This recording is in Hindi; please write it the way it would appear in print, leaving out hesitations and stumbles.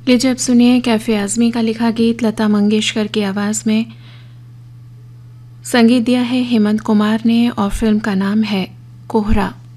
लीजिए अब सुनिए कैफे आज़मी का लिखा गीत लता मंगेशकर की आवाज़ में। संगीत दिया है हेमंत कुमार ने और फिल्म का नाम है कोहरा।